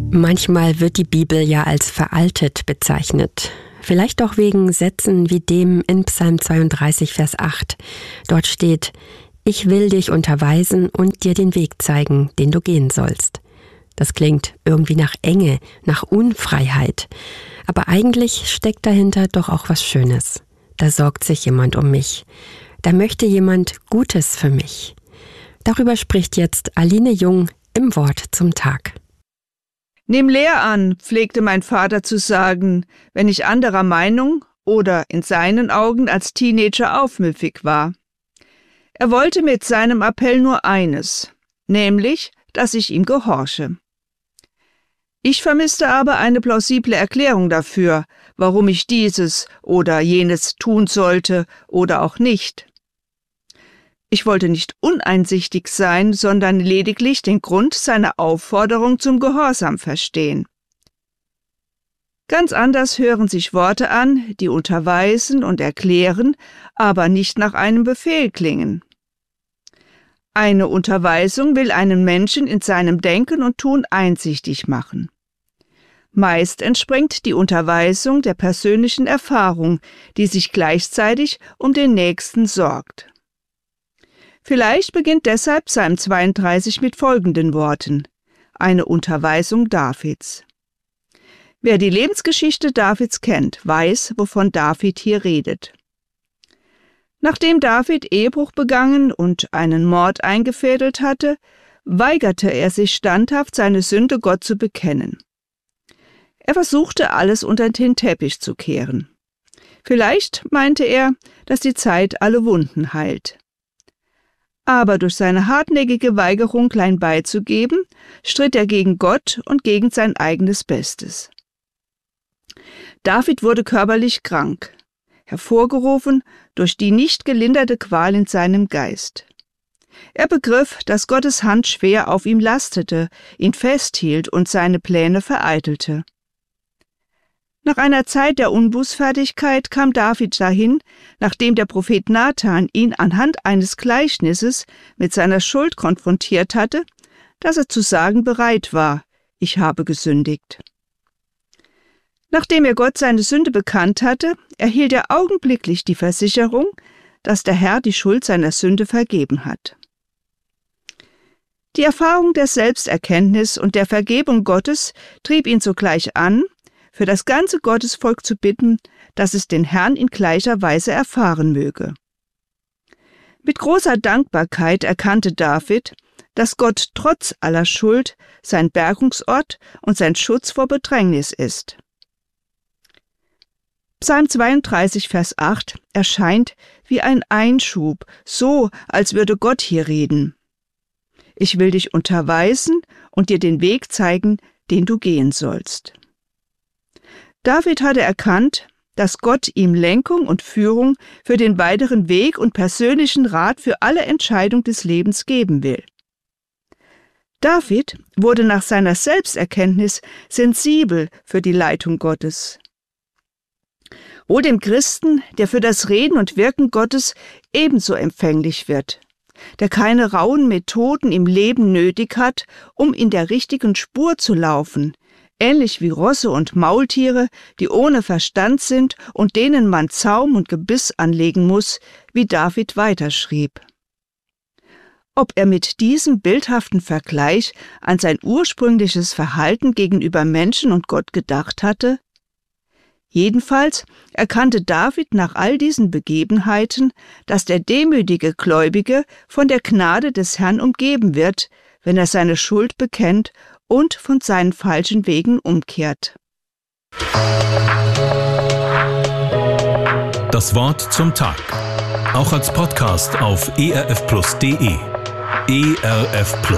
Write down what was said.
Manchmal wird die Bibel ja als veraltet bezeichnet. Vielleicht auch wegen Sätzen wie dem in Psalm 32, Vers 8. Dort steht: Ich will dich unterweisen und dir den Weg zeigen, den du gehen sollst. Das klingt irgendwie nach Enge, nach Unfreiheit. Aber eigentlich steckt dahinter doch auch was Schönes. Da sorgt sich jemand um mich. Da möchte jemand Gutes für mich. Darüber spricht jetzt Aline Jung im Wort zum Tag. Nimm Lehr an, pflegte mein Vater zu sagen, wenn ich anderer Meinung oder in seinen Augen als Teenager aufmüpfig war. Er wollte mit seinem Appell nur eines, nämlich, dass ich ihm gehorche. Ich vermisste aber eine plausible Erklärung dafür, warum ich dieses oder jenes tun sollte oder auch nicht. Ich wollte nicht uneinsichtig sein, sondern lediglich den Grund seiner Aufforderung zum Gehorsam verstehen. Ganz anders hören sich Worte an, die unterweisen und erklären, aber nicht nach einem Befehl klingen. Eine Unterweisung will einen Menschen in seinem Denken und Tun einsichtig machen. Meist entspringt die Unterweisung der persönlichen Erfahrung, die sich gleichzeitig um den Nächsten sorgt. Vielleicht beginnt deshalb Psalm 32 mit folgenden Worten: Eine Unterweisung Davids. Wer die Lebensgeschichte Davids kennt, weiß, wovon David hier redet. Nachdem David Ehebruch begangen und einen Mord eingefädelt hatte, weigerte er sich standhaft, seine Sünde Gott zu bekennen. Er versuchte, alles unter den Teppich zu kehren. Vielleicht meinte er, dass die Zeit alle Wunden heilt. Aber durch seine hartnäckige Weigerung, klein beizugeben, stritt er gegen Gott und gegen sein eigenes Bestes. David wurde körperlich krank, hervorgerufen durch die nicht gelinderte Qual in seinem Geist. Er begriff, dass Gottes Hand schwer auf ihm lastete, ihn festhielt und seine Pläne vereitelte. Nach einer Zeit der Unbußfertigkeit kam David dahin, nachdem der Prophet Nathan ihn anhand eines Gleichnisses mit seiner Schuld konfrontiert hatte, dass er zu sagen bereit war: Ich habe gesündigt. Nachdem er Gott seine Sünde bekannt hatte, erhielt er augenblicklich die Versicherung, dass der Herr die Schuld seiner Sünde vergeben hat. Die Erfahrung der Selbsterkenntnis und der Vergebung Gottes trieb ihn sogleich an, für das ganze Gottesvolk zu bitten, dass es den Herrn in gleicher Weise erfahren möge. Mit großer Dankbarkeit erkannte David, dass Gott trotz aller Schuld sein Bergungsort und sein Schutz vor Bedrängnis ist. Psalm 32, Vers 8 erscheint wie ein Einschub, so als würde Gott hier reden. Ich will dich unterweisen und dir den Weg zeigen, den du gehen sollst. David hatte erkannt, dass Gott ihm Lenkung und Führung für den weiteren Weg und persönlichen Rat für alle Entscheidungen des Lebens geben will. David wurde nach seiner Selbsterkenntnis sensibel für die Leitung Gottes. Wohl dem Christen, der für das Reden und Wirken Gottes ebenso empfänglich wird, der keine rauen Methoden im Leben nötig hat, um in der richtigen Spur zu laufen, ähnlich wie Rosse und Maultiere, die ohne Verstand sind und denen man Zaum und Gebiss anlegen muss, wie David weiterschrieb. Ob er mit diesem bildhaften Vergleich an sein ursprüngliches Verhalten gegenüber Menschen und Gott gedacht hatte? Jedenfalls erkannte David nach all diesen Begebenheiten, dass der demütige Gläubige von der Gnade des Herrn umgeben wird, wenn er seine Schuld bekennt und von seinen falschen Wegen umkehrt. Das Wort zum Tag. Auch als Podcast auf erfplus.de. ERF Plus.